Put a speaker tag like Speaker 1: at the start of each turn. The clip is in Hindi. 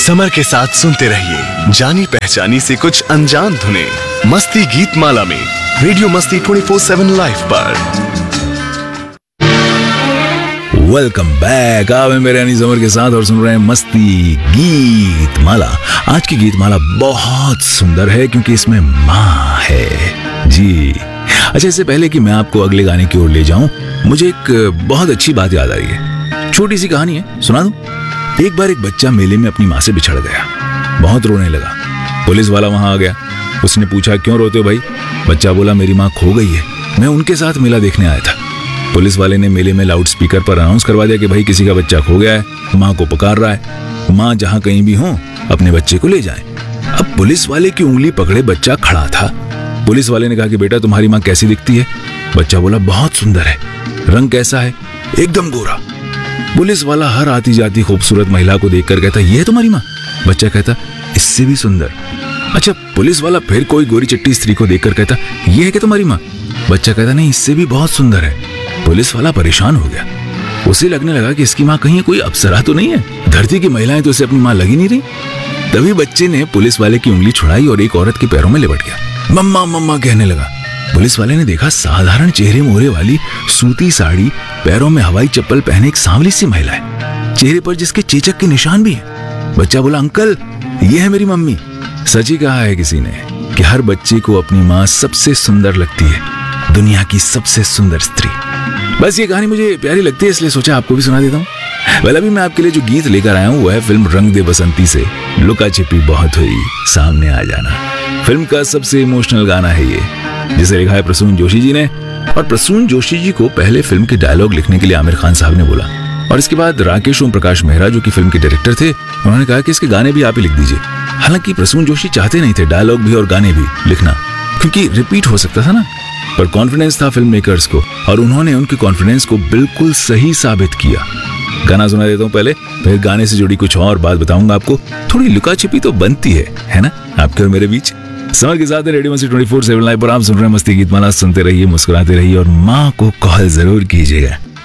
Speaker 1: समर के साथ सुनते रहिए जानी पहचानी से कुछ अनजान धुने मस्ती गीत माला में रेडियो मस्ती 24/7 लाइव पर।
Speaker 2: Welcome back. आप हैं मेरे यानी समर के साथ और सुन रहे हैं मस्ती गीत माला। आज की गीत माला बहुत सुंदर है क्योंकि इसमें माँ है जी। अच्छा, इससे पहले कि मैं आपको अगले गाने की ओर ले जाऊं, मुझे एक बहुत अच्छी बात याद आ रही है। छोटी सी कहानी है, सुना दूं? एक बार एक बच्चा मेले में अपनी माँ से बिछड़ गया, बहुत रोने लगा। पुलिस वाला वहां आ गया। उसने पूछा, क्यों रोते हो भाई? बच्चा बोला, मेरी माँ खो गई है, मैं उनके साथ मेला देखने आया था। पुलिस वाले ने मेले में लाउड स्पीकर पर अनाउंस करवा दिया कि भाई किसी का बच्चा खो गया है, माँ को पुकार रहा है, माँ जहां कहीं भी हो अपने बच्चे को ले जाएं। अब पुलिस वाले की उंगली पकड़े बच्चा खड़ा था। पुलिस वाले ने कहा कि बेटा तुम्हारी माँ कैसी दिखती है? बच्चा बोला, बहुत सुंदर है। रंग कैसा है? एकदम गोरा। पुलिस वाला हर आती जाती खूबसूरत महिला को देखकर कहता, ये है तुम्हारी माँ? बच्चा कहता, इससे भी सुंदर। अच्छा, पुलिस वाला फिर कोई गोरी चिट्टी स्त्री को देखकर कहता, ये है क्या तुम्हारी माँ? बच्चा कहता, नहीं, इससे भी बहुत सुंदर है। पुलिस वाला परेशान हो गया। उसे लगने लगा कि इसकी माँ कहीं कोई अप्सरा तो नहीं है, धरती की महिलाएं तो उसे अपनी माँ लगी नहीं रही। तभी बच्चे ने पुलिस वाले की उंगली छुड़ाई और एक औरत के पैरों में लिपट गया। मम्मा मम्मा कहने लगा। पुलिस वाले ने देखा साधारण चेहरे मोहरे वाली सूती साड़ी, पैरों में हवाई चप्पल पहने एक सांवली सी महिला है, चेहरे पर जिसके चेचक के निशान भी हैं। बच्चा बोला, अंकल ये है मेरी मम्मी। सच ही कहा है किसी ने कि हर बच्चे को अपनी माँ सबसे सुंदर लगती है, दुनिया की सबसे सुंदर स्त्री। बस ये कहानी मुझे प्यारी लगती है, इसलिए सोचा आपको भी सुना देता हूँ। अभी मैं आपके लिए जो गीत लेकर आया हूँ वो है फिल्म रंग दे बसंती से लुका छिपी बहुत हुई सामने आ जाना। फिल्म का सबसे इमोशनल गाना है ये, जिसे लिखा है प्रसून जोशी जी ने। और प्रसून जोशी जी को पहले फिल्म के डायलॉग लिखने के लिए आमिर खान साहब ने बोला, और इसके बाद राकेश ओम प्रकाश मेहरा जो कि फिल्म के डायरेक्टर थे, उन्होंने कहा कि इसके गाने भी आप ही लिख दीजिए। हालांकि प्रसून जोशी चाहते नहीं थे डायलॉग भी और गाने भी लिखना, क्योंकि रिपीट हो सकता था ना, पर कॉन्फिडेंस था फिल्म मेकर्स को और उन्होंने उनके कॉन्फिडेंस को बिल्कुल सही साबित किया। गाना सुना देता हूँ पहले, फिर गाने से जुड़ी कुछ और बात बताऊंगा आपको। थोड़ी लुका छिपी तो बनती है ना, आपके और मेरे बीच। समर के साथ रेडियो मस्ती 24/7 लाइव पर आप सुन रहे हैं मस्ती गीत माला। सुनते रहिए, मुस्कुराते रहिए और माँ को कॉल जरूर कीजिएगा।